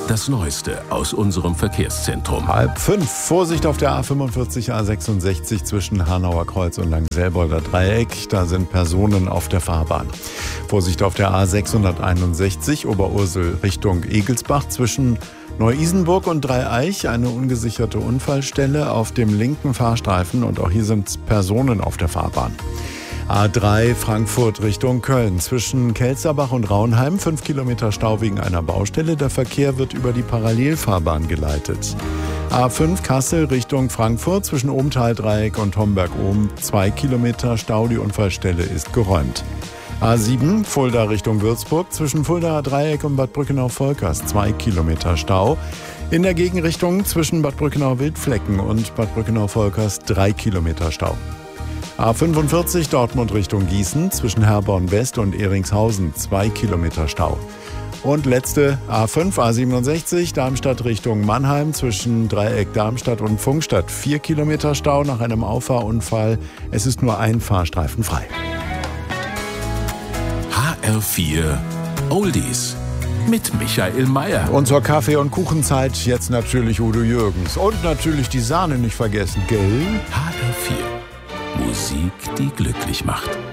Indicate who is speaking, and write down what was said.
Speaker 1: Das Neueste aus unserem Verkehrszentrum.
Speaker 2: 4:30. Vorsicht auf der A45, A66 zwischen Hanauer Kreuz und Langselbolder Dreieck. Da sind Personen auf der Fahrbahn. Vorsicht auf der A661 Oberursel Richtung Egelsbach zwischen Neu-Isenburg und Dreieich. Eine ungesicherte Unfallstelle auf dem linken Fahrstreifen und auch hier sind Personen auf der Fahrbahn. A3 Frankfurt Richtung Köln. Zwischen Kelzerbach und Raunheim 5 Kilometer Stau wegen einer Baustelle. Der Verkehr wird über die Parallelfahrbahn geleitet. A5 Kassel Richtung Frankfurt. Zwischen Ohmtal-Dreieck und Homberg-Ohm 2 Kilometer Stau. Die Unfallstelle ist geräumt. A7 Fulda Richtung Würzburg. Zwischen Fuldaer Dreieck und Bad Brückenau-Volkers 2 Kilometer Stau. In der Gegenrichtung zwischen Bad Brückenau-Wildflecken und Bad Brückenau-Volkers 3 Kilometer Stau. A45 Dortmund Richtung Gießen, zwischen Herborn West und Ehringshausen 2 Kilometer Stau. Und letzte A5 A67 Darmstadt Richtung Mannheim, zwischen Dreieck Darmstadt und Pfungstadt 4 Kilometer Stau nach einem Auffahrunfall. Es ist nur ein Fahrstreifen frei.
Speaker 1: HR4 Oldies mit Michael Mayer.
Speaker 2: Und zur Kaffee- und Kuchenzeit jetzt natürlich Udo Jürgens. Und natürlich die Sahne nicht vergessen, gell?
Speaker 1: HR4 Musik, die glücklich macht.